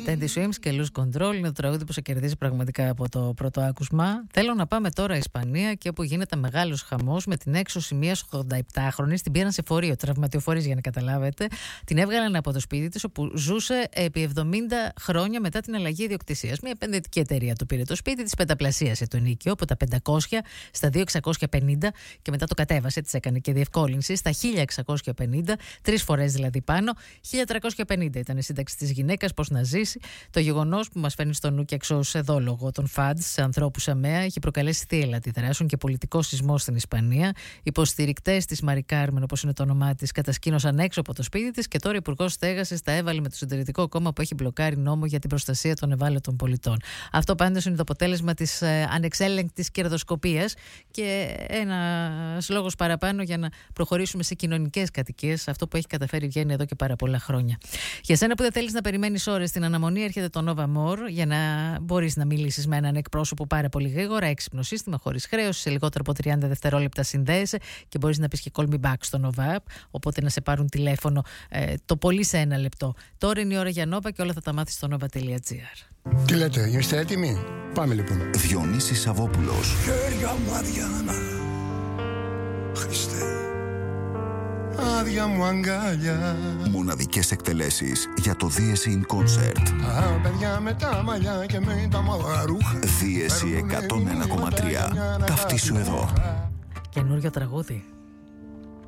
Teddy Swims και Lose Control είναι το τραγούδι που σε κερδίζει πραγματικά από το πρώτο άκουσμα. Θέλω να πάμε τώρα Ισπανία και όπου γίνεται μεγάλος χαμός με την έξωση μιας 87χρονης. Την πήραν σε φορείο, τραυματιοφορείς για να καταλάβετε. Την έβγαλαν από το σπίτι της όπου ζούσε επί 70 χρόνια μετά την αλλαγή ιδιοκτησίας. Μια επενδυτική εταιρεία το πήρε το σπίτι της, πενταπλασίασε το ενοίκιο από τα 500 στα 2.650 και μετά το κατέβασε, της έκανε και διευκόλυνση στα 1.650, 3 φορές δηλαδή πάνω. 1.350 ήταν η σύνταξη της γυναίκας, πώς να ζήσει. Το γεγονός που μας φέρνει στο νου και εξώς εδώ λόγω των φαντς σε ανθρώπους ΑΜΕΑ έχει προκαλέσει θύελλα αντιδράσεων και πολιτικό σεισμό στην Ισπανία. Υποστηρικτές της Μαρι Κάρμεν, όπως είναι το όνομά της, κατασκήνωσαν έξω από το σπίτι της και τώρα ο Υπουργός Στέγασης τα έβαλε με το Συντηρητικό Κόμμα που έχει μπλοκάρει νόμο για την προστασία των ευάλωτων πολιτών. Αυτό πάντως είναι το αποτέλεσμα της ανεξέλεγκτης κερδοσκοπίας και ένας λόγος παραπάνω για να προχωρήσουμε σε κοινωνικές κατοικίες. Αυτό που έχει καταφέρει βγαίνει εδώ και πάρα πολλά χρόνια. Για σένα που δεν θέλεις να περιμένεις ώρες στην αναμονή, έρχεται το Nova More για να μπορείς να μιλήσεις με έναν εκπρόσωπο πάρα πολύ γρήγορα. Έξυπνο σύστημα, χωρίς χρέωση, σε λιγότερο από 30 δευτερόλεπτα συνδέεσαι και μπορείς να πεις και call me back στο Nova App. Οπότε να σε πάρουν τηλέφωνο το πολύ σε 1 λεπτό. Τώρα είναι η ώρα για Nova και όλα θα τα μάθεις στο nova.gr. Τι λέτε, είστε έτοιμοι? Πάμε λοιπόν. Διονύσης Σαββόπουλος. Χέρια μου αδιάνα, Χριστέ, άδεια μου αγκάλια. Μοναδικές εκτελέσεις για το Δίεση in Concert. Παιδιά με τα μαλλιά και με τα μαγαρούχα. Δίεση 101,3. Ταυτίσου εδώ. Καινούριο τραγούδι.